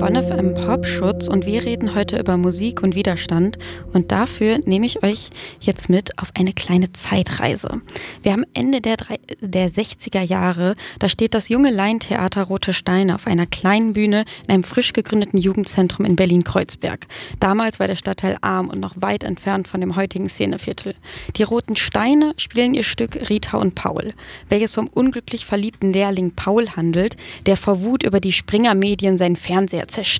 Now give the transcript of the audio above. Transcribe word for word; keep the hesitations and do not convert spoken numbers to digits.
Bonn F M Popschutz und wir reden heute über Musik und Widerstand und dafür nehme ich euch jetzt mit auf eine kleine Zeitreise. Wir haben Ende der, drei, der sechziger Jahre, da steht das junge Laientheater Rote Steine auf einer kleinen Bühne in einem frisch gegründeten Jugendzentrum in Berlin-Kreuzberg. Damals war der Stadtteil arm und noch weit entfernt von dem heutigen Szeneviertel. Die Roten Steine spielen ihr Stück Rita und Paul, welches vom unglücklich verliebten Lehrling Paul handelt, der vor Wut über die Springer-Medien seinen Fernseher